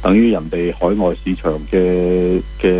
等於人哋海外市場嘅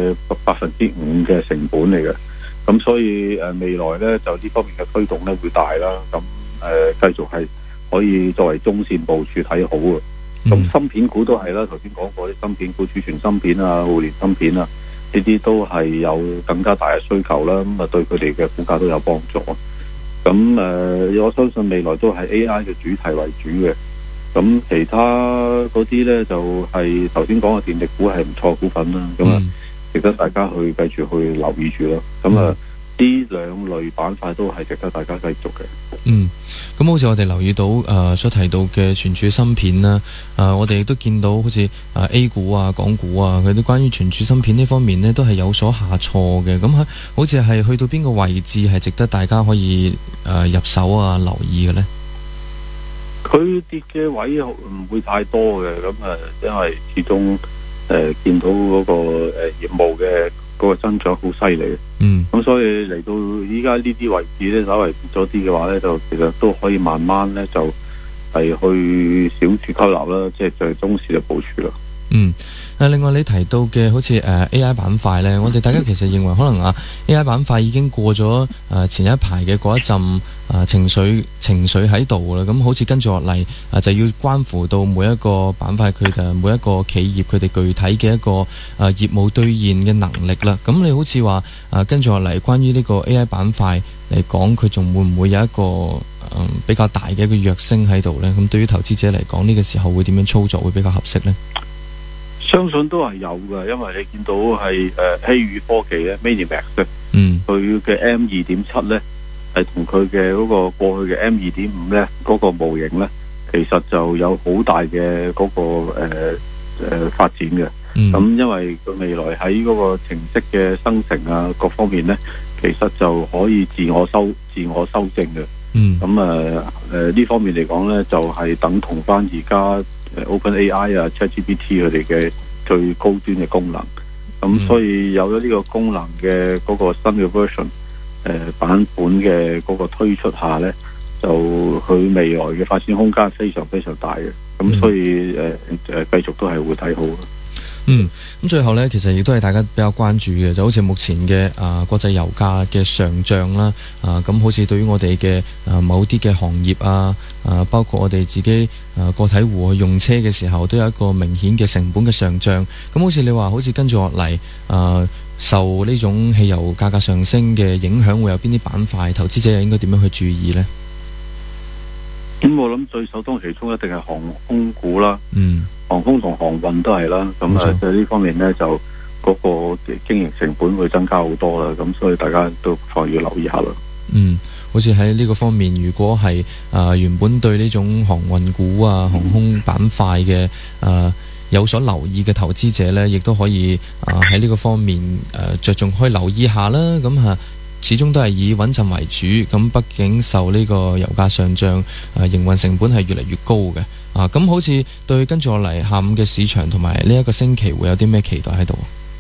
5%嘅成本嚟嘅。咁所以未來咧就呢方面嘅推動咧會大啦。咁繼續係可以作為中線部署睇好嘅。咁芯片股都係啦，頭先講過啲芯片股、儲存芯片啊、互聯芯片啊，呢啲都係有更加大嘅需求啦。咁對佢哋嘅股價都有幫助。咁我相信未來都係 AI 嘅主題為主嘅。咁其他嗰啲咧就係頭先講嘅電力股係唔錯股份啦。咁值得大家去繼續去留意住咯。咁呢兩類板塊都係值得大家繼續嘅。 咁好似我哋留意到所提到嘅存儲芯片啦，我哋亦都見到好似A 股啊、港股啊，佢啲關於存儲芯片呢方面呢，都係有所下挫嘅。咁好似係去到邊個位置係值得大家可以入手啊、留意嘅呢？ 佢跌嘅位唔會太多嘅，咁因為始終見到嗰個業務嘅嗰個增長好犀利。咁所以嚟到依家呢啲位置咧，稍微跌咗啲嘅話咧，就其實都可以慢慢咧就係去小注吸納啦，即係在中線嘅部署啦。 另外你提到嘅好似AI 板塊咧，我哋大家其實認為可能AI 板塊已經過咗前一排嘅嗰一陣情緒喺度啦。咁好似跟住落嚟就要關乎到每一個板塊佢哋每一個企業佢哋具體嘅一個業務兌現嘅能力啦。咁你好似話跟住落嚟關於呢個 AI 板塊嚟講，佢仲會唔會有一個比較大嘅一個躍升喺度呢？咁對於投資者嚟講，呢個時候會點樣操作會比較合適呢？ 相信都係有嘅，因為你見到係希宇科技咧 Minimax 咧，佢嘅 M2.7 咧係同佢嘅嗰個過去嘅 M2.5 咧嗰個模型咧，其實就有好大嘅嗰個發展嘅。咁因為佢未來喺嗰個程式嘅生成啊各方面咧，其實就可以自我修正嘅。咁呢方面嚟講咧，就係等同翻而家OpenAI 啊、ChatGPT 佢哋嘅最高端嘅功能。咁所以有咗呢個功能嘅嗰個新嘅 version 版本嘅嗰個推出下咧，就佢未來嘅發展空間非常非常大嘅。咁所以繼續都係會睇好嘅。 咁最後呢，其實亦都係大家比較關注嘅，就好似目前嘅國際油價嘅上漲啦，咁好似對於我哋嘅某啲嘅行業包括我哋自己個體戶去用車嘅時候，都有一個明顯嘅成本嘅上漲。咁好似你話，好似跟住落嚟受呢種汽油價格上升嘅影響，會有邊啲板塊？投資者又應該點樣去注意呢？ 咁我諗最首當其衝一定係航空股啦。航空同航運都係啦，咁喺呢方面呢，就嗰個經營成本會增加好多啦，咁所以大家都放要留意下啦。 好似喺呢個方面，如果係原本對呢種航運股航空板塊嘅有所留意嘅投資者呢，亦都可以喺呢個方面着重可以留意下啦。咁始終都係以穩陣為主，咁畢竟受呢個油價上漲，營運成本係越嚟越高嘅。咁好似對跟住落嚟下午嘅市場同埋呢一個星期會有啲咩期待喺度？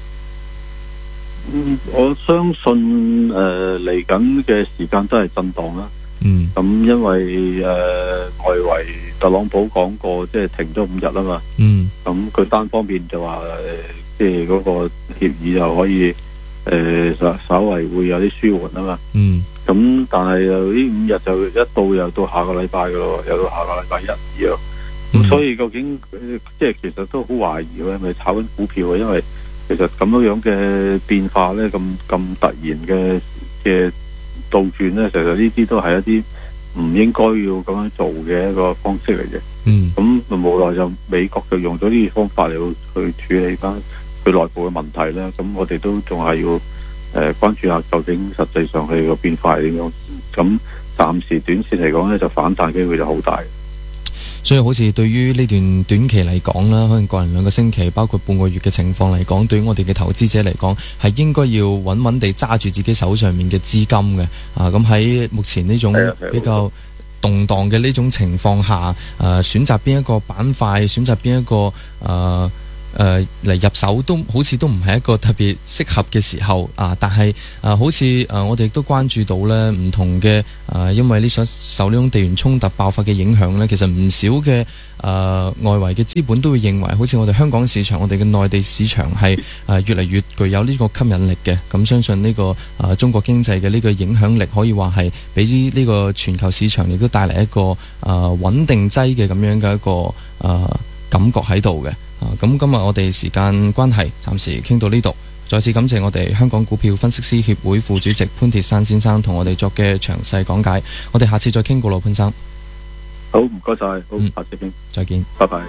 我相信嚟緊嘅時間都係震盪啦。咁因為外圍特朗普講過，即係停咗5日啊嘛。咁佢單方面就話即係嗰個協議就可以稍微會有啲舒緩啊嘛。咁但係呢5日就一到又到下個禮拜噶咯，又到下個禮拜1、2咯。咁所以究竟即係其實都好懷疑係咪炒緊股票啊？因為其實咁樣嘅變化咧，咁突然嘅倒轉咧，其實呢啲都係一啲唔應該要咁樣做嘅一個方式嚟嘅。咁無奈就美國就用咗呢啲方法嚟去處理翻佢內部嘅問題咧。咁我哋都仲係要關注下究竟實際上佢個變化係點樣。咁暫時短線嚟講咧，就反彈機會就好大。 所以好似對於呢段短期嚟講啦，可能個人2個星期，包括半個月嘅情況嚟講，對於我哋嘅投資者嚟講，係應該要穩穩地揸住自己手上面嘅資金嘅。咁喺目前呢種比較動盪嘅呢種情況下，選擇邊一個板塊，選擇邊一個嚟入手都好似都唔係一個特別適合嘅時候啊。但係好似我哋都關注到咧，唔同嘅因為受呢種地緣衝突爆發嘅影響咧，其實唔少嘅外圍嘅資本都會認為，好似我哋香港市場、我哋嘅內地市場係越嚟越具有呢個吸引力嘅。咁相信呢個中國經濟嘅呢個影響力，可以話係俾呢個全球市場亦都帶嚟一個穩定劑嘅咁樣嘅一個感覺喺度嘅。咁今日我哋時間關係，暫時傾到呢度。再次感謝我哋香港股票分析師協會副主席潘鐵珊先生同我哋作嘅詳細講解。我哋下次再傾過咯，潘生。 好，唔該晒，好，下次傾， 再見， 拜拜。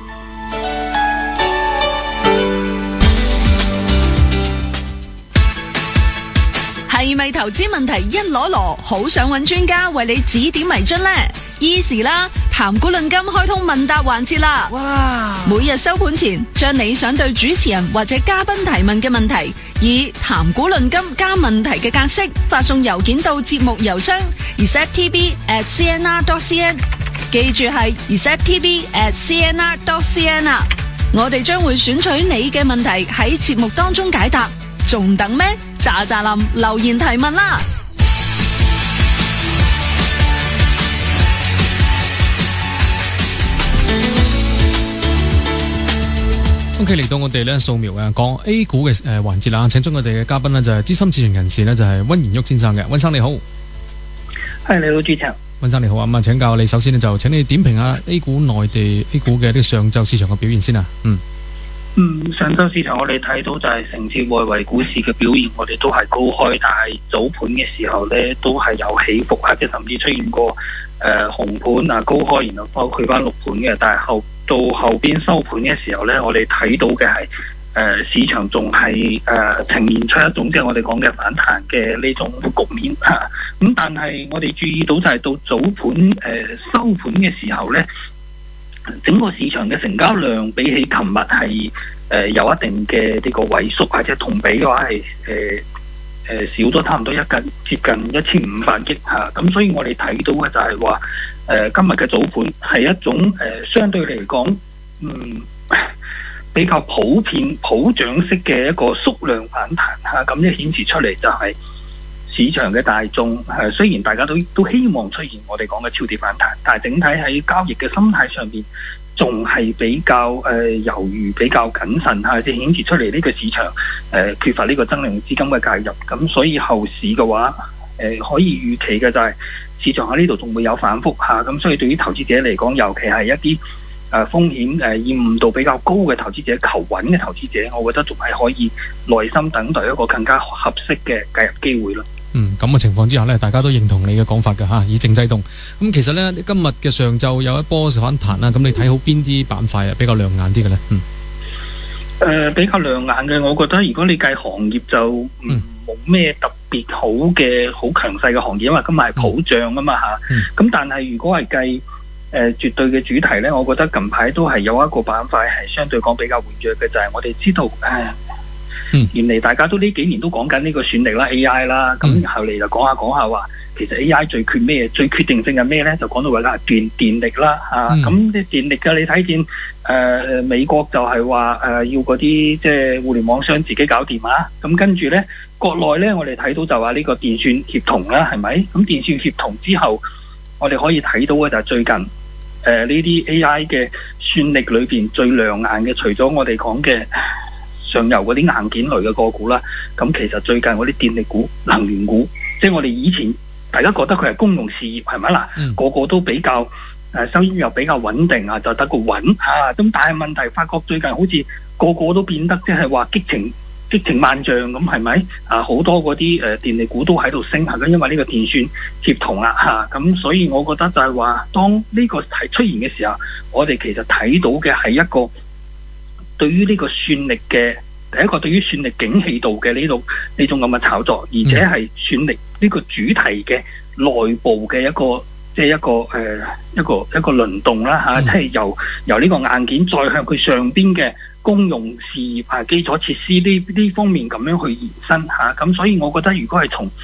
係咪投資問題一籮籮，好想揾專家為你指點迷津呢？Easy 啦，談股論金開通問答環節啦！哇！每日收盤前，將你想對主持人或者嘉賓提問嘅問題，以談股論金加問題嘅格式發送郵件到節目郵箱 receptv@cnr.cn， 記住係 receptv@cnr.cn 啊！我哋將會選取你嘅問題喺節目當中解答，仲等咩？喳喳林留言提問啦 ！OK， 嚟到我哋咧掃描講 A 股嘅環節啦，請出我哋嘅嘉賓呢，就係資深市場人士呢，就係溫賢旭先生嘅。溫生你好， 係你好，主持人。 溫生你好啊，咁請教你，首先呢，就請你點評下 A 股內地 A 股嘅啲上晝市場嘅表現先啊。 上週市場我哋睇到就係承接外圍股市嘅表現，我哋都係高開，但係早盤嘅時候呢都係有起伏，或者甚至出現過紅盤啊高開，然後包括翻綠盤嘅，但係到後邊收盤嘅時候呢，我哋睇到嘅係市場仲係呈現出一種即係我哋講嘅反彈嘅呢種局面嚇。咁但係我哋注意到就係到早盤收盤嘅時候呢，整個市場嘅成交量比起琴日係有一定嘅呢個萎縮，或者同比嘅話係少咗差唔多接近1500億嚇。咁所以我哋睇到嘅就係話今日嘅早盤係一種相對嚟講比較普漲式嘅一個縮量反彈嚇。咁一顯示出嚟就係市場嘅大眾雖然大家都希望出現我哋講嘅超跌反彈，但係整體喺交易嘅心態上邊仲係比較猶豫、比較謹慎嚇，即係顯示出嚟呢個市場缺乏呢個增量資金嘅介入。咁所以後市嘅話可以預期嘅就係市場喺呢度仲會有反覆嚇。咁所以對於投資者嚟講，尤其係一啲風險厭惡度比較高嘅投資者、求穩嘅投資者，我覺得仲係可以耐心等待一個更加合適嘅介入機會咯。 咁嘅情況之下呢，大家都認同你嘅講法嘅嚇，以靜制動。咁其實呢，今日嘅上晝有一波反彈啦。咁你睇好邊啲板塊比較亮眼啲嘅呢？ 比較亮眼嘅，我覺得如果你計行業就冇咩特別好嘅好強勢嘅行業，因為今日係普漲啊嘛嚇。咁但係如果係計絕對嘅主題呢，我覺得近排都係有一個板塊係相對講比較活躍嘅，就係我哋知道原嚟大家都呢幾年都講緊呢個算力啦 AI 啦，咁後嚟就講下話，其實 AI 最缺咩？最決定性係咩呢？就講到話啦，電力啦咁啲電力嘅你睇見美國就係話要嗰啲即係互聯網商自己搞掂啊，咁跟住呢國內呢，我哋睇到就話呢個電算協同啦，係咪？咁電算協同之後，我哋可以睇到嘅就係最近呢啲 AI 嘅算力裏邊最亮眼嘅，除咗我哋講嘅上游嗰啲硬件類嘅個股啦，咁其實最近嗰啲電力股、能源股，即係我哋以前大家覺得佢係公用事業，係咪啦？個個都比較收益又比較穩定啊，就得個穩啊。咁但係問題發覺最近好似個個都變得即係話激情萬丈咁，係咪啊？好多嗰啲電力股都喺度升，係因為呢個電算協同啦嚇。咁所以我覺得就係話，當呢個係出現嘅時候，我哋其實睇到嘅係一個對於呢個算力嘅第一個對於算力景氣度嘅呢種咁嘅炒作，而且係算力呢個主題嘅內部嘅一個即係一個輪動啦嚇，即係由呢個硬件再向佢上邊嘅公用事業基礎設施呢方面咁樣去延伸嚇。咁所以我覺得如果係從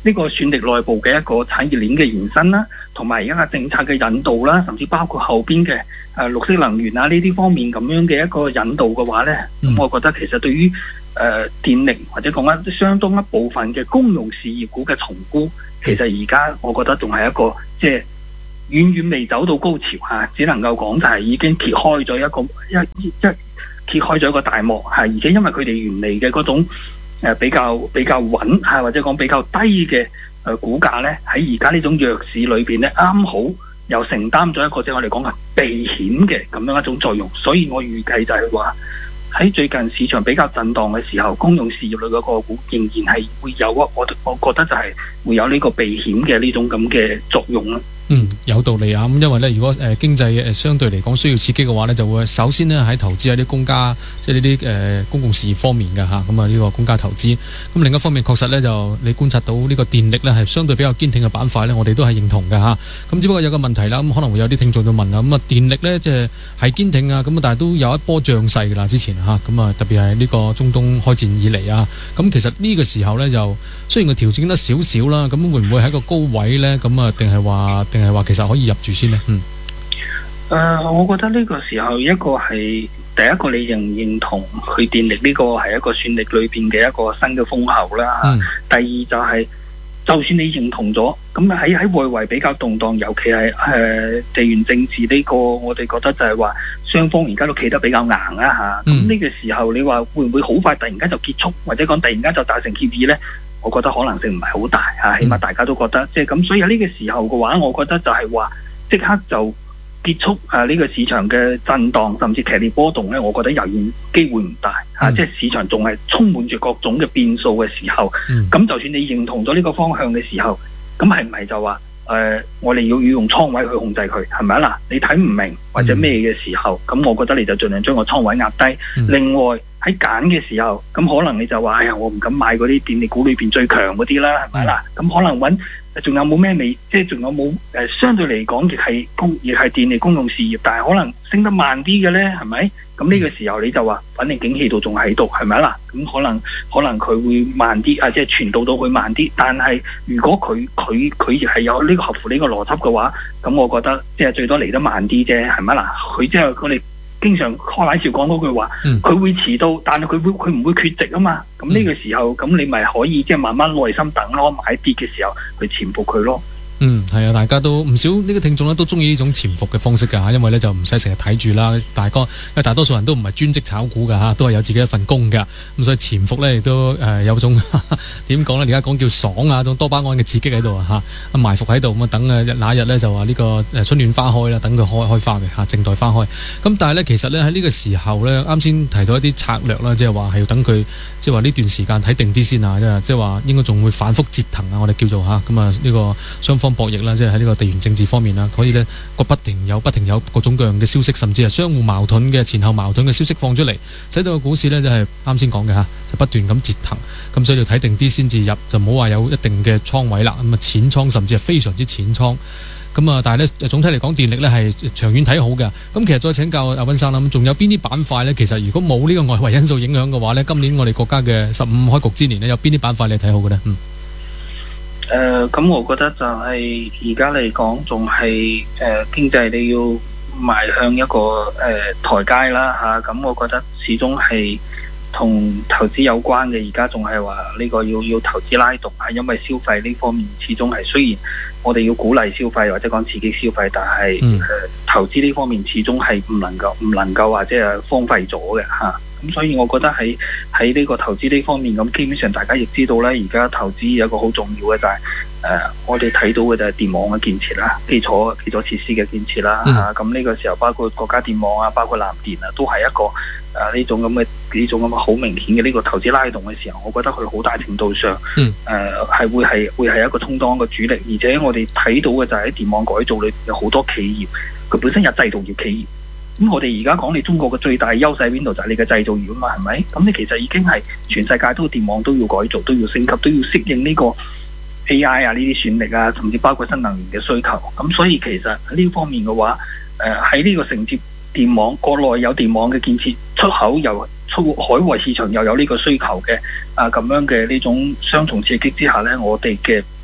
呢個算力內部嘅一個產業鏈嘅延伸啦，同埋而家嘅政策嘅引導啦，甚至包括後邊嘅綠色能源啊呢啲方面咁樣嘅一個引導嘅話呢，咁我覺得其實對於電力或者講緊相當一部分嘅公用事業股嘅重估，其實而家我覺得仲係一個即係遠遠未走到高潮嚇，只能夠講就係已經揭開咗揭開咗一個大幕嚇，而且因為佢哋原嚟嘅嗰種比較穩嚇，或者講比較低嘅股價咧，喺而家呢種弱市裏邊咧，啱好又承擔咗一個即係我哋講嘅避險嘅咁樣一種作用，所以我預計就係話喺最近市場比較震盪嘅時候，公用事業類嗰個股仍然係會有我覺得就係會有呢個避險嘅呢種咁嘅作用啦。 有道理啊！咁因為咧，如果經濟相對嚟講需要刺激嘅話咧，就會首先呢喺投資喺啲公家，即係呢啲公共事業方面嘅嚇，咁啊呢個公家投資。咁另一方面確實咧，就你觀察到呢個電力咧係相對比較堅挺嘅板塊咧，我哋都係認同嘅嚇。咁只不過有個問題啦，咁可能會有啲聽眾就問啦，咁啊電力咧即係堅挺啊，咁但係都有一波漲勢㗎啦，之前嚇，咁啊特別係呢個中東開戰以嚟啊，咁其實呢個時候咧就雖然佢調整得少少啦，咁會唔會喺個高位咧？咁啊定係話其實可以入住先呢？ 我覺得呢個時候一個係第一個，你認唔認同佢電力呢個係一個算力裏邊嘅一個新嘅風口啦。第二就係就算你認同咗，咁喺外圍比較動盪，尤其係地緣政治呢個，我哋覺得就係話雙方而家都企得比較硬啦嚇。咁呢個時候你話會唔會好快突然間就結束，或者講突然間就達成協議呢？我覺得可能性唔係好大嚇，起碼大家都覺得即係咁，所以喺呢個時候嘅話，我覺得就係話即刻就結束呢個市場嘅震盪，甚至劇烈波動咧，我覺得仍然機會唔大嚇，即係市場仲係充滿住各種嘅變數嘅時候，咁就算你認同咗呢個方向嘅時候，咁係唔係就話我哋要用倉位去控制佢係咪啊？嗱，你睇唔明或者咩嘅時候，咁我覺得你就盡量將個倉位壓低。另外喺揀嘅時候，咁可能你就話：哎呀，我唔敢買嗰啲電力股裏邊最強嗰啲啦，係咪啦？咁可能揾仲有冇咩未？即係仲有冇相對嚟講亦係電力公用事業，但係可能升得慢啲嘅咧，係咪？咁呢個時候你就話，反正景氣度仲喺度，係咪啦？咁可能佢會慢啲即係傳導到佢慢啲。但係如果佢亦係有呢個合乎呢個邏輯嘅話，咁我覺得即係最多嚟得慢啲啫，係咪啦？佢即係我哋經常開玩笑講嗰句話，佢會遲到，但係佢唔會缺席啊嘛。咁呢個時候，咁你咪可以即係慢慢耐心等咯，買跌嘅時候去潛伏佢咯。 係啊，大家都唔少呢個聽眾咧都中意呢種潛伏嘅方式㗎嚇，因為咧就唔使成日睇住啦，因為大多數人都唔係專職炒股㗎嚇，都係有自己一份工㗎，咁所以潛伏咧亦都有種點講咧？而家講叫爽啊，種多巴胺嘅刺激喺度啊嚇，埋伏喺度咁啊，等那日咧就話呢個春暖花開啦，等佢開花嘅嚇，靜待花開。咁但係咧其實咧喺呢個時候咧，啱先提到一啲策略啦，即係話係要等佢即係話呢段時間睇定啲先啊，即係話應該仲會反覆折騰啊，我哋叫做嚇咁啊呢個雙方博弈啦，即係喺呢個地緣政治方面啦，所以呢不停有各種各樣嘅消息，甚至係相互矛盾嘅前後矛盾嘅消息放出嚟，使到個股市呢就係啱先講嘅嚇，就不斷咁折騰，咁所以要睇定啲先至入，就唔好話有一定嘅倉位啦，咁啊淺倉甚至係非常之淺倉，咁啊但係呢總體嚟講電力呢係長遠睇好嘅。咁其實再請教阿溫生啦，咁仲有邊啲板塊呢？其實如果冇呢個外圍因素影響嘅話呢，今年我哋國家嘅15開局之年呢，有邊啲板塊你睇好嘅呢？ 咁我覺得就係而家嚟講，仲係經濟你要邁向一個台階啦嚇。咁我覺得始終係同投資有關嘅，而家仲係話呢個要投資拉動，係因為消費呢方面始終係雖然我哋要鼓勵消費或者講刺激消費，但係投資呢方面始終係唔能夠或者係荒廢咗嘅嚇。咁所以我覺得喺呢個投資呢方面，咁基本上大家亦知道咧，而家投資有一個好重要嘅就係我哋睇到嘅就係電網嘅建設啦，基礎設施嘅建設啦嚇。咁呢個時候包括國家電網啊，包括南電啊，都係一個呢種咁嘅好明顯嘅呢個投資拉動嘅時候，我覺得佢好大程度上係會係一個充當嘅主力。而且我哋睇到嘅就係喺電網改造裏有好多企業，佢本身有製造業企業。咁我哋而家講你中國嘅最大優勢喺邊度？就係你嘅製造業啊嘛，係咪？咁你其實已經係全世界都電網都要改造，都要升級，都要適應呢個 AI 啊呢啲算力啊，甚至包括新能源嘅需求。咁所以其實呢方面嘅話，喺呢個承接電網，國內有電網嘅建設，出口又海外市場又有呢個需求嘅咁樣嘅呢種雙重刺激之下呢，我哋嘅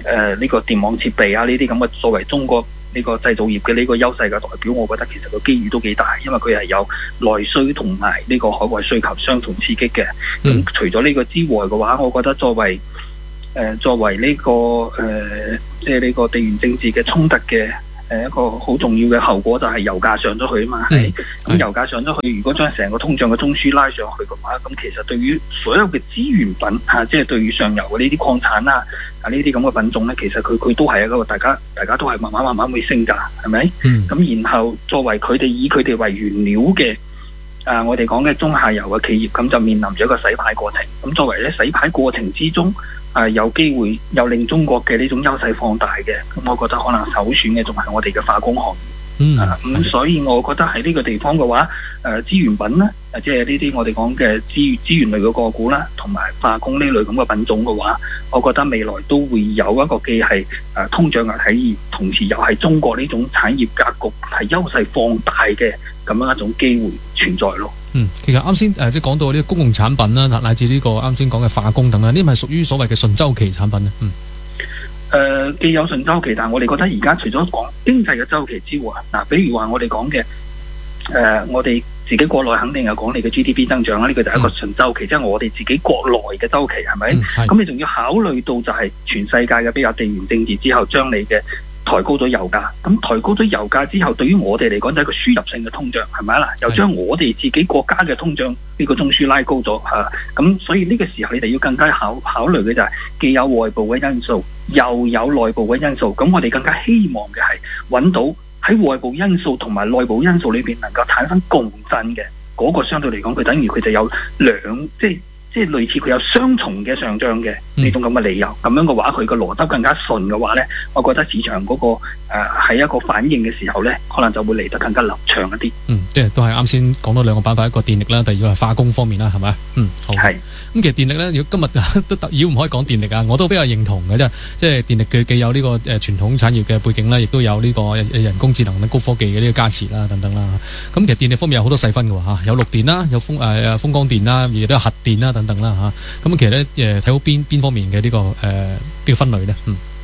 呢個電網設備啊呢啲咁嘅作為中國呢個製造業嘅呢個優勢嘅代表，我覺得其實個機遇都幾大，因為佢係有內需同埋呢個海外需求相同刺激嘅。咁除咗呢個之外嘅話，我覺得作為呢個即係呢個地緣政治嘅衝突嘅一個好重要嘅後果就係油價上咗去啊嘛，係咁油價上咗去，如果將成個通脹嘅中樞拉上去嘅話，咁其實對於所有嘅資源品即係對於上游嘅呢啲礦產啦呢啲咁嘅品種咧，其實佢都係一個大家都係慢慢會升價，係咪？咁然後作為以佢哋為原料嘅我哋講嘅中下游嘅企業，咁就面臨咗一個洗牌過程。咁作為咧洗牌過程之中，有機會又令中國嘅呢種優勢放大嘅，咁我覺得可能首選嘅仲係我哋嘅化工行業。咁所以我覺得喺呢個地方嘅話，資源品咧，即係呢啲我哋講嘅資源類嘅個股啦，同埋化工呢類咁嘅品種嘅話，我覺得未來都會有一個既係通脹嘅體現，同時又係中國呢種產業格局係優勢放大嘅咁樣一種機會存在咯。 其實啱先即係講到呢個公共產品啦，乃至呢個啱先講嘅化工等啦，呢啲係屬於所謂嘅順周期產品咧。 既有順周期，但係我哋覺得而家除咗講經濟嘅周期之外，比如話我哋講嘅我哋自己國內肯定有講你嘅 GDP 增長啦，呢個就係一個順周期，即係我哋自己國內嘅周期，係咪？咁你仲要考慮到就係全世界嘅比較地緣政治之後，將你嘅抬高咗油價，咁抬高咗油價之後，對於我哋嚟講就係一個輸入性嘅通脹，係咪啦？又將我哋自己國家嘅通脹呢個中樞拉高咗咁所以呢個時候你哋要更加考慮嘅就係既有外部嘅因素，又有內部嘅因素，咁我哋更加希望嘅係揾到喺外部因素同埋內部因素裏邊能夠產生共振嘅嗰個，相對嚟講佢等於佢就有即係類似佢有雙重嘅上漲嘅呢種咁嘅理由，咁樣嘅話佢個邏輯更加順嘅話咧，我覺得市場嗰個喺一個反應嘅時候咧，可能就會嚟得更加流暢一啲。 即係都係啱先講到兩個板塊，一個電力啦，第二個係化工方面啦，係咪？好。係。咁其實電力咧，如果今日都特擾唔可以講電力啊，我都比較認同嘅啫。即係電力佢既有呢個傳統產業嘅背景啦，亦都有呢個人工智能高科技嘅呢個加持啦，等等啦。咁其實電力方面有好多細分嘅喎，有綠電啦，有風光電啦，亦都有核電啦，等等啦嚇。咁其實咧睇好邊方面嘅呢個邊個分類咧？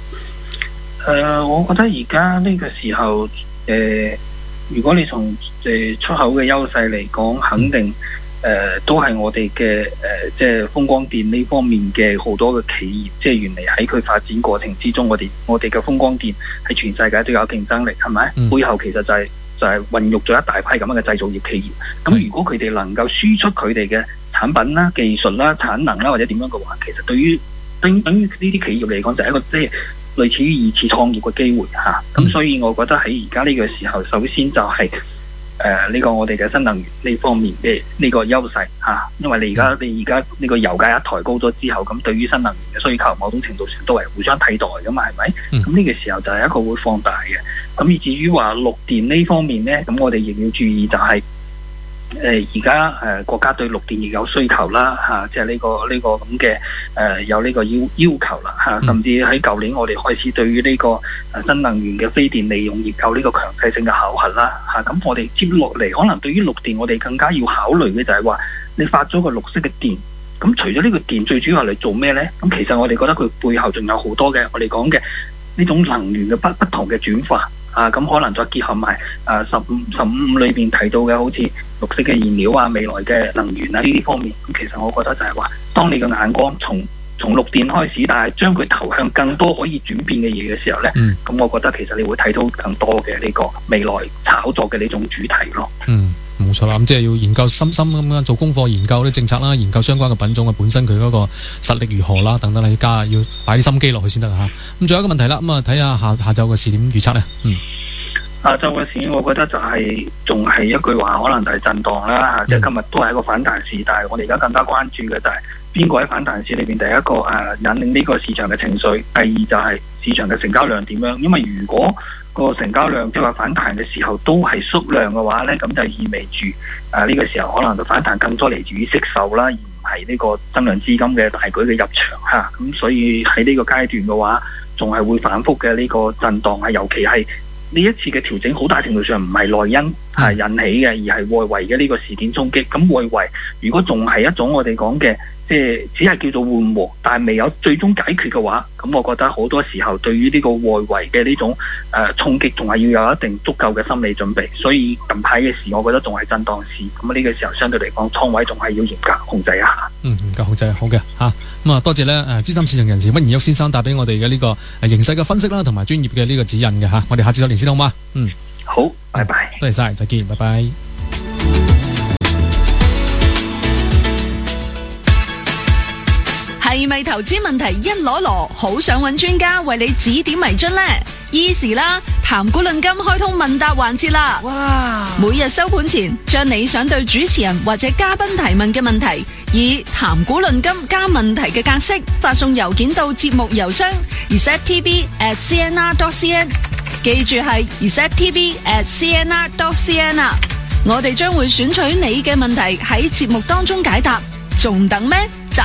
我覺得而家呢個時候如果你從出口嘅優勢嚟講，肯定都係我哋嘅即係風光電呢方面嘅好多嘅企業，即係原嚟喺佢發展過程之中，我哋嘅風光電喺全世界都有競爭力，係咪？背後其實就係孕育咗一大批咁樣嘅製造業企業。咁如果佢哋能夠輸出佢哋嘅產品啦、技術啦、產能啦或者點樣嘅話，其實對於呢啲企業嚟講就係一個即係類似於二次創業嘅機會嚇。咁所以我覺得喺而家呢個時候，首先就係呢個我哋嘅新能源呢方面嘅呢個優勢嚇，因為你而家呢個油價一抬高咗之後，咁對於新能源嘅需求某種程度上都係互相替代噶嘛，係咪？咁呢個時候就係一個會放大嘅。咁以至於話綠電呢方面呢，咁我哋亦要注意就係而家國家對綠電亦有需求啦嚇，即係呢個咁嘅有呢個要求啦嚇，甚至喺舊年我哋開始對於呢個新能源嘅非電利用業有呢個強制性嘅考核啦嚇。咁我哋接落嚟可能對於綠電我哋更加要考慮嘅就係話，你發咗個綠色嘅電，咁除咗呢個電最主要係嚟做咩呢？咁其實我哋覺得佢背後仲有好多嘅我哋講嘅呢種能源嘅不同嘅轉化。咁可能再結合埋15裏邊提到嘅好似綠色嘅燃料啊、未來嘅能源啊呢啲方面，咁其實我覺得就係話，當你嘅眼光從綠電開始，但係將佢投向更多可以轉變嘅嘢嘅時候呢，咁我覺得其實你會睇到更多嘅呢個未來炒作嘅呢種主題咯。 冇錯啦，咁即係要研究深咁樣做功課，研究啲政策啦，研究相關嘅品種嘅本身佢嗰個實力如何啦，等等啦，要擺啲心機落去先得嚇。咁仲有一個問題啦，咁啊睇下下晝嘅市點預測呢？ 下晝嘅市，我覺得就係仲係一句話，可能就係震盪啦嚇。即係今日都係一個反彈市，但係我哋而家更加關注嘅就係邊個喺反彈市裏邊第一個引領呢個市場嘅情緒，第二就係市場嘅成交量點樣。因為如果個成交量即係話反彈嘅時候都係縮量嘅話咧，咁就意味住呢個時候可能就反彈更多嚟自於息售啦，而唔係呢個增量資金嘅大舉嘅入場嚇。咁所以喺呢個階段嘅話，仲係會反覆嘅呢個震盪啊，尤其係呢一次嘅調整，好大程度上唔係內因引起嘅，而係外圍嘅呢個事件衝擊。咁外圍如果仲係一種我哋講嘅，即係只係叫做緩和，但係未有最終解決嘅話，咁我覺得好多時候對於呢個外圍嘅呢種衝擊，仲係要有一定足夠嘅心理準備。所以近排嘅事，我覺得仲係震盪市。咁呢個時候相對嚟講，倉位仲係要嚴格控制一下。 嚴格控制好嘅嚇。咁啊，多謝咧資深市場人士溫賢旭先生帶俾我哋嘅呢個形勢嘅分析啦，同埋專業嘅呢個指引嘅嚇。我哋下次再連線好嗎？ 好，拜拜。 多謝晒，再見，拜拜。 係咪投資問題一籮籮，好想揾專家為你指點迷津呢？Easy 啦，談股論金開通問答環節啦！哇！每日收盤前，將你想對主持人或者嘉賓提問嘅問題，以談股論金加問題嘅格式發送郵件到節目郵箱 receptv@cnr.cn， 記住係 receptv@cnr.cn 啊！我哋將會選取你嘅問題喺節目當中解答，仲等咩？